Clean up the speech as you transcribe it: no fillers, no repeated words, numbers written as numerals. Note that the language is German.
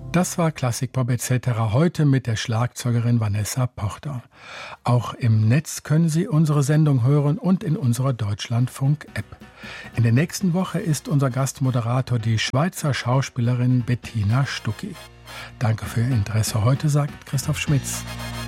Das war Klassikpop etc. heute mit der Schlagzeugerin Vanessa Porter. Auch im Netz können Sie unsere Sendung hören und in unserer Deutschlandfunk-App. In der nächsten Woche ist unser Gastmoderator die Schweizer Schauspielerin Bettina Stucki. Danke für Ihr Interesse heute, sagt Christoph Schmitz.